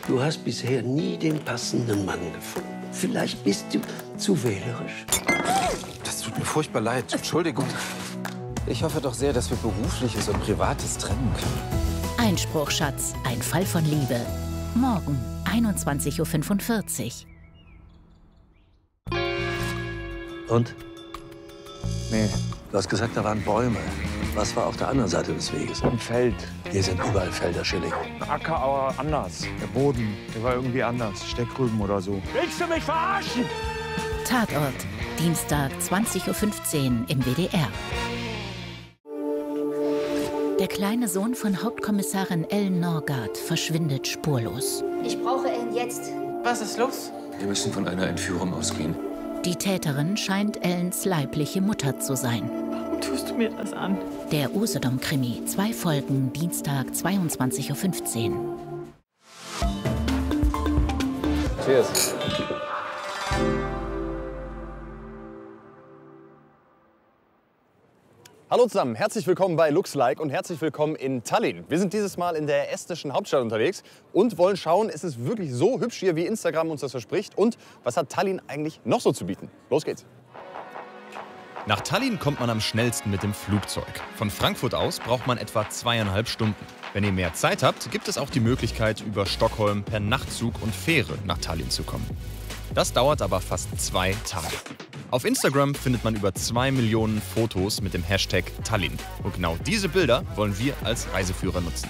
Du hast bisher nie den passenden Mann gefunden. Vielleicht bist du zu wählerisch. Das tut mir furchtbar leid. Entschuldigung. Ich hoffe doch sehr, dass wir Berufliches und Privates trennen können. Einspruch, Schatz. Ein Fall von Liebe. Morgen, 21:45 Uhr. Und? Nee, Du hast gesagt, da waren Bäume. Was war auf der anderen Seite des Weges? Ein Feld. Hier sind überall Felder, Schilling. Acker, aber anders. Der Boden, der war irgendwie anders. Steckrüben oder so. Willst du mich verarschen? Tatort. Dienstag, 20:15 Uhr im WDR. Der kleine Sohn von Hauptkommissarin Ellen Norgard verschwindet spurlos. Ich brauche Ellen jetzt. Was ist los? wir müssen von einer Entführung ausgehen. Die Täterin scheint Ellens leibliche Mutter zu sein. Warum tust du mir das an? Der Usedom-Krimi. 2 Folgen, Dienstag, 22:15 Uhr. Cheers. Hallo zusammen, herzlich willkommen bei LuxLike und herzlich willkommen in Tallinn. Wir sind dieses Mal in der estnischen Hauptstadt unterwegs und wollen schauen, ist es wirklich so hübsch hier, wie Instagram uns das verspricht? Und was hat Tallinn eigentlich noch so zu bieten? Los geht's! Nach Tallinn kommt man am schnellsten mit dem Flugzeug. Von Frankfurt aus braucht man etwa 2,5 Stunden. Wenn ihr mehr Zeit habt, gibt es auch die Möglichkeit, über Stockholm per Nachtzug und Fähre nach Tallinn zu kommen. Das dauert aber fast 2 Tage. Auf Instagram findet man über 2 Millionen Fotos mit dem Hashtag Tallinn. Und genau diese Bilder wollen wir als Reiseführer nutzen.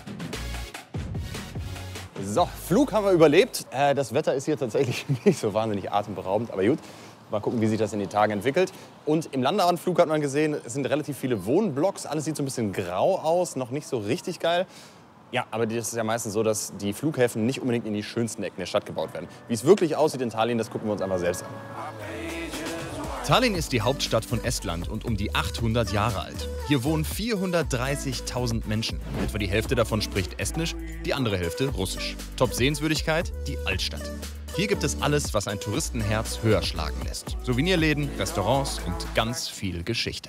So, Flug haben wir überlebt. Das Wetter ist hier tatsächlich nicht so wahnsinnig atemberaubend, aber gut. Mal gucken, wie sich das in den Tagen entwickelt. Und im Landeanflug hat man gesehen, es sind relativ viele Wohnblocks. Alles sieht so ein bisschen grau aus, noch nicht so richtig geil. Ja, aber das ist ja meistens so, dass die Flughäfen nicht unbedingt in die schönsten Ecken der Stadt gebaut werden. Wie es wirklich aussieht in Tallinn, das gucken wir uns einfach selbst an. Tallinn ist die Hauptstadt von Estland und um die 800 Jahre alt. Hier wohnen 430.000 Menschen. Etwa die Hälfte davon spricht Estnisch, die andere Hälfte Russisch. Top-Sehenswürdigkeit, die Altstadt. Hier gibt es alles, was ein Touristenherz höher schlagen lässt. Souvenirläden, Restaurants und ganz viel Geschichte.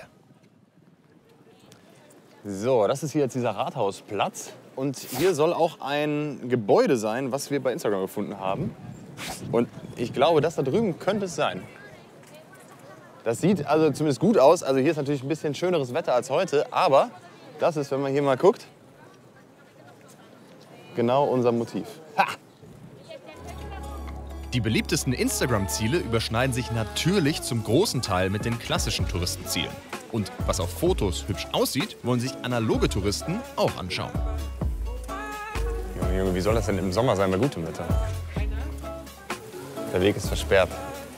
So, das ist hier jetzt dieser Rathausplatz. Und hier soll auch ein Gebäude sein, was wir bei Instagram gefunden haben. Und ich glaube, das da drüben könnte es sein. Das sieht also zumindest gut aus. Also hier ist natürlich ein bisschen schöneres Wetter als heute. Aber das ist, wenn man hier mal guckt, genau unser Motiv. Ha! Die beliebtesten Instagram-Ziele überschneiden sich natürlich zum großen Teil mit den klassischen Touristenzielen. Und was auf Fotos hübsch aussieht, wollen sich analoge Touristen auch anschauen. Junge, Junge, wie soll das denn im Sommer sein bei gutem Wetter? Der Weg ist versperrt.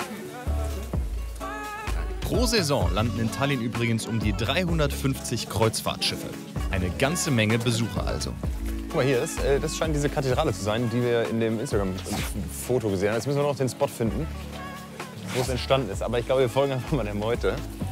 Pro Saison landen in Tallinn übrigens um die 350 Kreuzfahrtschiffe. Eine ganze Menge Besucher also. Guck mal hier, das scheint diese Kathedrale zu sein, die wir in dem Instagram-Foto gesehen haben. Jetzt müssen wir noch den Spot finden, wo es entstanden ist. Aber ich glaube, wir folgen einfach mal der Meute.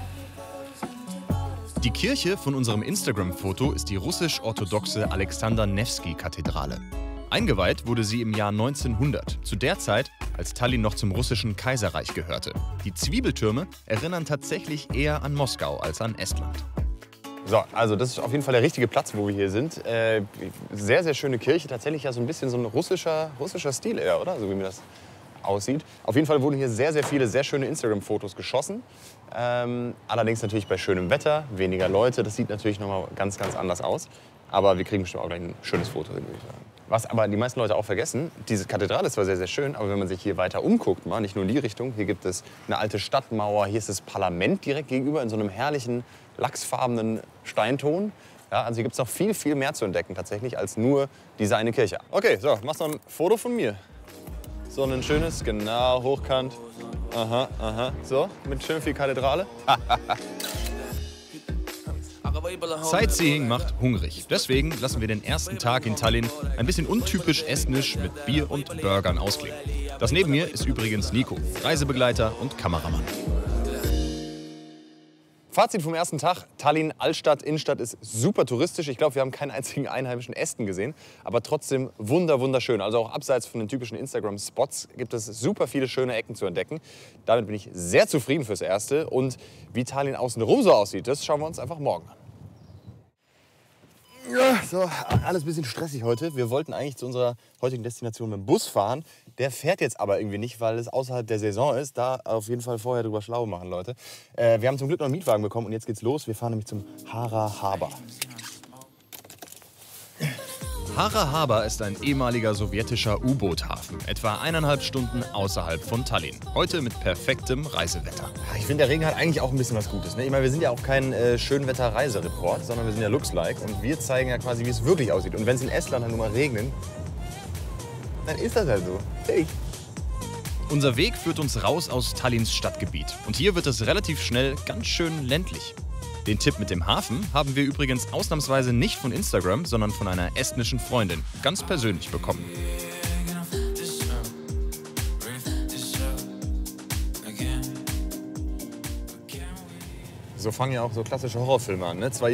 Die Kirche von unserem Instagram-Foto ist die russisch-orthodoxe Alexander-Newski-Kathedrale. Eingeweiht wurde sie im Jahr 1900, zu der Zeit, als Tallinn noch zum russischen Kaiserreich gehörte. Die Zwiebeltürme erinnern tatsächlich eher an Moskau als an Estland. So, also das ist auf jeden Fall der richtige Platz, wo wir hier sind. Sehr, sehr schöne Kirche. Tatsächlich ja so ein bisschen so ein russischer Stil eher, oder? So wie mir das aussieht. Auf jeden Fall wurden hier sehr, sehr viele sehr schöne Instagram-Fotos geschossen. Allerdings natürlich bei schönem Wetter, weniger Leute. Das sieht natürlich nochmal ganz, ganz anders aus. Aber wir kriegen bestimmt auch gleich ein schönes Foto hin, würde ich sagen. Was aber die meisten Leute auch vergessen, diese Kathedrale ist zwar sehr, sehr schön, aber wenn man sich hier weiter umguckt, mal, nicht nur in die Richtung, hier gibt es eine alte Stadtmauer, hier ist das Parlament direkt gegenüber in so einem herrlichen, lachsfarbenen Steinton. Ja, also hier gibt es noch viel, viel mehr zu entdecken tatsächlich, als nur diese eine Kirche. Okay, so, machst du noch ein Foto von mir? So ein schönes, genau, hochkant. Aha, aha, so, mit schön viel Kathedrale. Sightseeing macht hungrig. Deswegen lassen wir den ersten Tag in Tallinn ein bisschen untypisch estnisch mit Bier und Burgern ausklingen. Das neben mir ist übrigens Nico, Reisebegleiter und Kameramann. Fazit vom ersten Tag, Tallinn, Altstadt, Innenstadt ist super touristisch. Ich glaube, wir haben keinen einzigen einheimischen Esten gesehen, aber trotzdem wunderschön. Also auch abseits von den typischen Instagram-Spots gibt es super viele schöne Ecken zu entdecken. Damit bin ich sehr zufrieden fürs Erste. Und wie Tallinn außenrum so aussieht, das schauen wir uns einfach morgen an. Ja, so, alles ein bisschen stressig heute. Wir wollten eigentlich zu unserer heutigen Destination mit dem Bus fahren. Der fährt jetzt aber irgendwie nicht, weil es außerhalb der Saison ist. Da auf jeden Fall vorher drüber schlau machen, Leute. Wir haben zum Glück noch einen Mietwagen bekommen und jetzt geht's los. Wir fahren nämlich zum Hara Harbor. Hara Harbor ist ein ehemaliger sowjetischer U-Boot-Hafen, etwa 1,5 Stunden außerhalb von Tallinn. Heute mit perfektem Reisewetter. Ich finde, der Regen hat eigentlich auch ein bisschen was Gutes. Ne? Ich meine, wir sind ja auch kein Schönwetter-Reisereport, sondern wir sind ja Looks-like. Und wir zeigen ja quasi, wie es wirklich aussieht. Und wenn es in Estland halt nur mal regnet, dann ist das halt so. Hey. Unser Weg führt uns raus aus Tallinns Stadtgebiet. Und hier wird es relativ schnell ganz schön ländlich. Den Tipp mit dem Hafen haben wir übrigens ausnahmsweise nicht von Instagram, sondern von einer estnischen Freundin, ganz persönlich bekommen. So fangen ja auch so klassische Horrorfilme an. Ne? Zwei